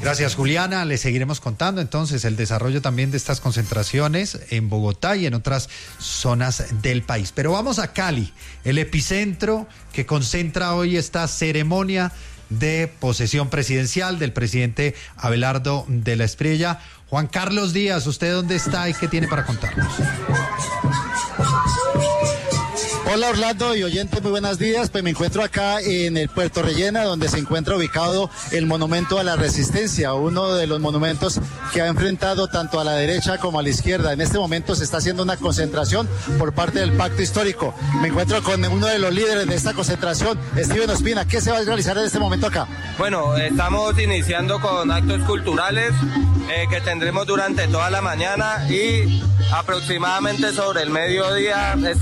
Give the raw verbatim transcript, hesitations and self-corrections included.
Gracias, Juliana. Le seguiremos contando entonces el desarrollo también de estas concentraciones en Bogotá y en otras zonas del país. Pero vamos a Cali, el epicentro que concentra hoy esta ceremonia de posesión presidencial del presidente Abelardo de la Espriella. Juan Carlos Díaz, ¿usted dónde está y qué tiene para contarnos? Hola Orlando y oyentes, muy buenos días. Pues me encuentro acá en el Puerto Rellena, donde se encuentra ubicado el Monumento a la Resistencia, uno de los monumentos que ha enfrentado tanto a la derecha como a la izquierda. En este momento se está haciendo una concentración por parte del Pacto Histórico. Me encuentro con uno de los líderes de esta concentración, Steven Ospina. ¿Qué se va a realizar en este momento acá? Bueno, estamos iniciando con actos culturales eh, que tendremos durante toda la mañana y aproximadamente sobre el mediodía. Este